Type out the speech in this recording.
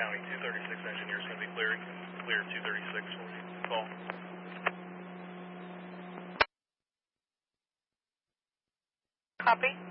County 236 engineer's going to be clearing. Clear 236 for you. Call. Copy.